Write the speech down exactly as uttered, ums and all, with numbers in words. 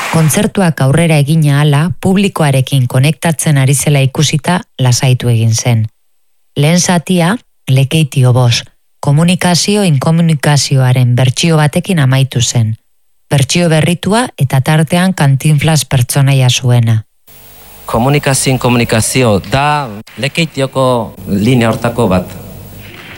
Kontzertuak aurrera egina hala, publikoarekin konektatzen ari zela ikusita lasaitu egin zen. Lehen zatia, Lekeitio bos, komunikazio inkomunikazioaren bertsio batekin amaitu zen. Bertsio berritua eta tartean Kantinflas pertsonaia zuena. Komunikazio inkomunikazio da Lekeitioko linea hortako bat.